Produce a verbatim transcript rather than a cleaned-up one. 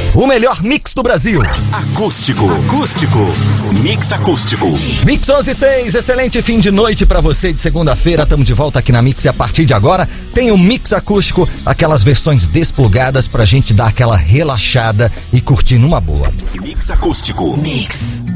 O melhor mix do Brasil. Acústico, acústico, mix acústico. Mix onze e seis, excelente fim de noite pra você de segunda-feira. Estamos de volta aqui na Mix e a partir de agora tem o mix acústico, aquelas versões desplugadas pra gente dar aquela relaxada e curtir numa boa. Mix acústico. Mix.